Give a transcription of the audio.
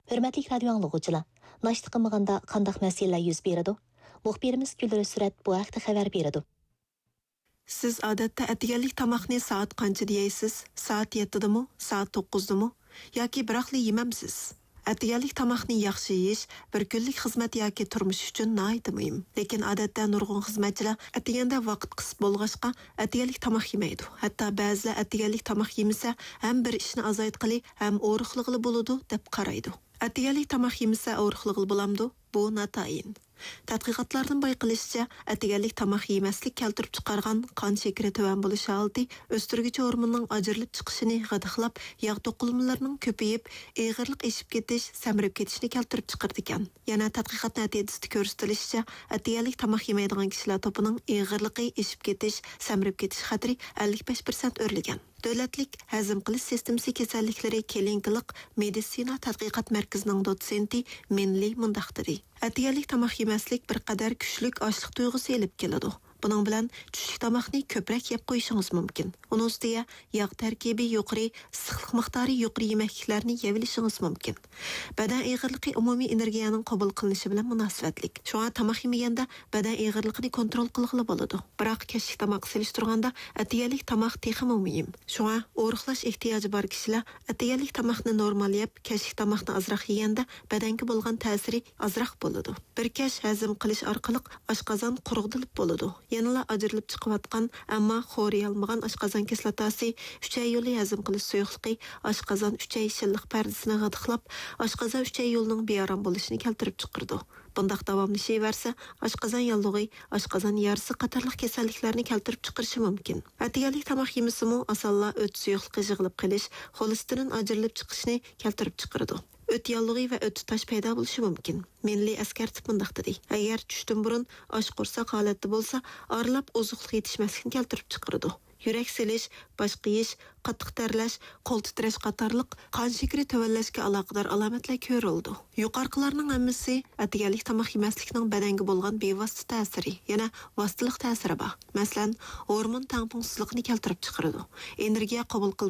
Hürmetlik radyo anlıqıcılar, naştı qılmaganda qandaq məsələlər yüz beradi? Muxbirimiz Gülür Sürat bu haqda xəbər beradi. Siz odatda atiganlik tomoqni soat qancha deysiz? Soat 7dimi? Soat 9dimi? Yoki biroqli yemamsiz? Atiganlik tomoqni yaxshi yeyish bir kunlik xizmat yoki turmush uchun nihoyat muhim. Lekin odatda nurg'un xizmatchilar atiganda vaqt qisib bo'lg'achqa atiganlik tomoq yemaydi. Hatto ba'zilar atiganlik tomoq yemasa ham bir ishni ozaytqili ham o'riqlig'ili bo'ladi deb qaraydi. Atiganlik tomoq yemasa o'riqlig'ili bo'lamdi? Bu natayin. Tadqiqotlardan bayqilishicha, atiganlik tomoq yemaslik keltirib chiqargan qon shakari tuvan bo'lishi holati o'stirgichi hormonning ajrilib chiqishini g'adiqlab, yog' to'qilmalarining ko'payib, eg'irlik eshib ketish, samirib ketishni keltirib chiqardi ekan. Yana tadqiqot natijasida ko'rsatilishicha, atiganlik tomoq yemaydigan kishilar to'pining eg'irligi eshib ketish, samirib ketish xatiri 55% o'rlagan. Davlatlik hazm qilish sistemasi kasalliklari klinikalik meditsina tadqiqot markazining dotsenti Menli mundaqdiri. Atiganlik tomoq yemaslik bir qadar kuchlik ochliq tuyg'usi elib keladi. Buning bilan tushlik tomoqni ko'proq yeb qo'yishingiz mumkin. Uning ustiga yog' tarkibi yuqori, issiqlik miqdori yuqori yemekliklarni yeyilishingiz mumkin. Badan eg'irligi umumiy energiyaning qabul qilinishi bilan munosabatlik. Shunga tomoq yemaganda badan eg'irligini kontrol qilg'ili bo'ladi. Biroq kechki tomoq selishtirganda atiganlik tomoq texmi muhim. Shunga o'riqlash ehtiyoji bor kishilar atiganlik tomoqni normal yeb, kechki tomoqni ozroq yeganda badanga bo'lgan ta'siri ozroq bo'ladi. Bir kash hazm qilish orqali oshqozon quruqdilib bo'ladi. Yanıla ajrilib chiqayotgan, ammo xoriyolmagan oshqozon kislotasi 3 yo'li hazm qilish suyuqligi oshqozon 3 shilliq pardasini g'adiqlab, oshqozon 3 yo'lning bearam bo'lishini keltirib chiqardi. Bundaq davomlashaversa, oshqozon yallig'i, oshqozon yarisi qatorliq kasalliklarni keltirib chiqarishi mumkin. Atiganlik tomoq yemisimi osonla o't suyuqligi yig'ilib qolish, xolesterin ajrilib chiqishni keltirib chiqardi. Öt yallığı ve öt taş payda buluşu mümkün. Menli eskertip mındaq dedi. Eğer düştün burun aş qursak halatı bolsa, arılap ozuqluq yetişmesini keltirip çıqırdı. Yürek selish, boshqa yeyish, qattiq terlash, qo'l titrash qatorliq qon shakari tuvallashga aloqador alomatlar ko'rildi. Yuqorqilarning hammasi atiganlik tomoq yemaslikning badanga bo'lgan bevosita ta'siri, yana vositalik ta'siri bor. Masalan, hormon tangpungsizligini keltirib chiqaradi. Energiya qabul